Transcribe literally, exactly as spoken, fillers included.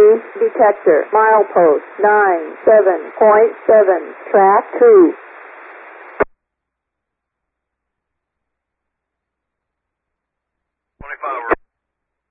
detector. Milepost nine seven point seven. Track two.